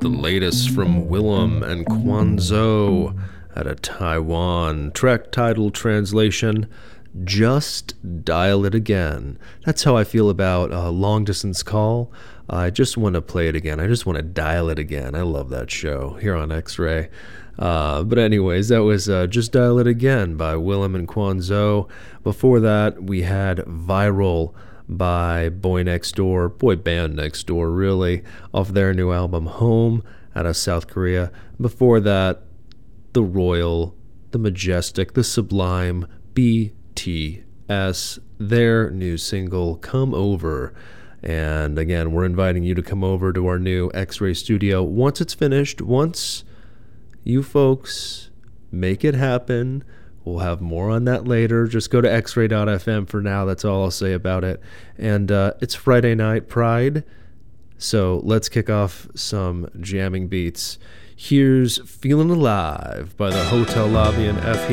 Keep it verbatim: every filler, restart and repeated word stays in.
the latest from Willem and Kwanzaa out of Taiwan. Track title translation, Just Dial It Again. That's how I feel about a long distance call. I just want to play it again. I just want to dial it again. I love that show here on X-Ray. Uh, but anyways, that was uh, Just Dial It Again by Willem and Kwanzaa. Before that, we had Viral by Boy Next Door, boy band Next Door, really, off their new album Home out of South Korea. Before that, the Royal, the Majestic, the Sublime, B T S, their new single, Come Over. And again, we're inviting you to come over to our new X-Ray studio once it's finished, once you folks make it happen. We'll have more on that later. Just go to x ray dot f m for now. That's all I'll say about it. And uh, it's Friday Night Pride, so let's kick off some jamming beats. Here's Feeling Alive by the Hotel Lobby and F